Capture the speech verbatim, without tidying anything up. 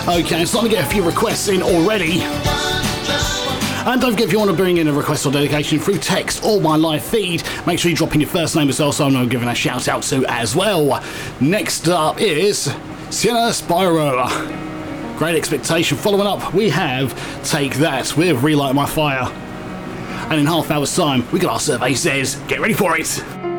Okay, it's starting to get a few requests in already. And don't forget, if you want to bring in a request or dedication through text or my live feed, make sure you drop in your first name as well, so I know I'm giving a shout out to as well. Next up is Sienna Spyro. Great Expectation. Following up, we have Take That with Relight My Fire. And in half hour's time, we got Our Survey Says. Get ready for it.